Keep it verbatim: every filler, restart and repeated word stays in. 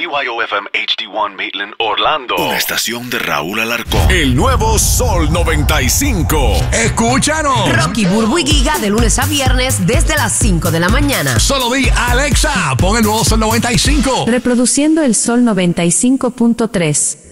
Y O F M H D uno Maitland, Orlando. Una estación de Raúl Alarcón. El nuevo Sol noventa y cinco. Escúchanos. Rocky, Burbu y Giga de lunes a viernes desde las cinco de la mañana. Solo di Alexa, pon el nuevo Sol noventa y cinco. Reproduciendo el Sol noventa y cinco punto tres.